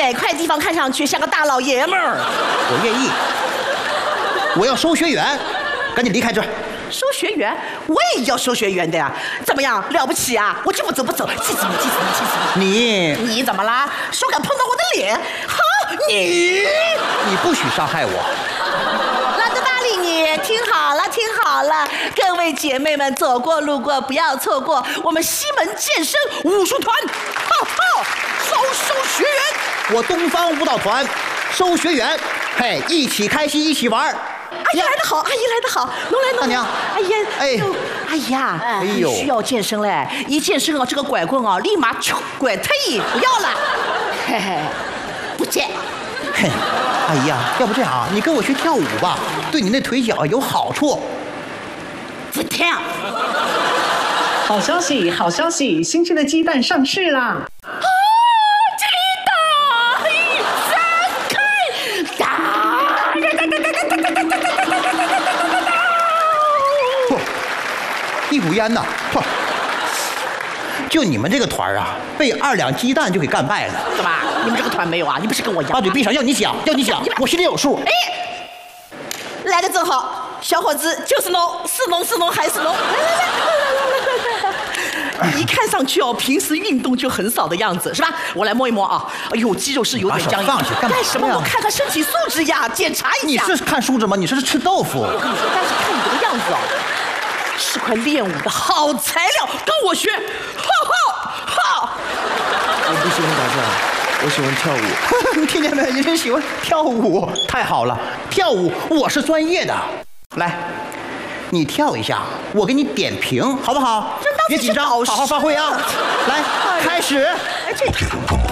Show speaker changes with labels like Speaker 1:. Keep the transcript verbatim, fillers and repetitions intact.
Speaker 1: 哪块地方看上去像个大老爷们儿？
Speaker 2: 我愿意，我要收学员，赶紧离开这儿。
Speaker 1: 收学员，我也要收学员的呀！怎么样，了不起啊？我就不走不走，气死你，气死你，气死你！
Speaker 2: 你
Speaker 1: 你怎么啦？手敢碰到我的脸？哈，你
Speaker 2: 你不许伤害我！
Speaker 1: 懒得搭理你，听好了，听好了，各位姐妹们，走过路过不要错过我们西门健身武术团，哈哈，招收学员。
Speaker 2: 我东方舞蹈团收学员，嘿，一起开心，一起玩。
Speaker 1: 阿姨来得好，阿姨来得好，侬来侬。
Speaker 2: 大娘，
Speaker 1: 哎呀，
Speaker 2: 哎，
Speaker 1: 哎呀，
Speaker 2: 哎呦，
Speaker 1: 需要健身嘞！一健身啊，这个拐棍啊，立马就拐退，不要了，嘿嘿，不见。
Speaker 2: 嘿，阿姨呀，要不这样，你跟我学跳舞吧，对你那腿脚有好处。
Speaker 1: 不跳。
Speaker 3: 好消息，好消息，新鲜的鸡蛋上市啦！
Speaker 2: 一股烟呐！嚯，就你们这个团啊，被二两鸡蛋就给干败了。
Speaker 1: 干嘛？你们这个团没有啊？你不是跟我一样？
Speaker 2: 把嘴闭上，要你讲，要你讲，我心里有数。
Speaker 1: 哎，来的正好，小伙子就是侬，是侬是侬还是侬？来来来来来来来，一看上去哦，平时运动就很少的样子，是吧？我来摸一摸啊，哎呦，肌肉是有点僵硬。
Speaker 2: 放下干嘛？
Speaker 1: 干什么？我看看身体素质呀，检查一下。
Speaker 2: 你是看素质吗？你这是吃豆腐。
Speaker 1: 我跟你说，但是看你这个样子哦，是块练武的好材料，跟我学，哈哈哈！
Speaker 4: 我不喜欢打架，我喜欢跳舞。
Speaker 2: 你听见没？人喜欢跳舞，太好了！跳舞我是专业的。来，你跳一下，我给你点评，好不好？别紧张，好好发挥啊！来，开始。
Speaker 1: 哎，这。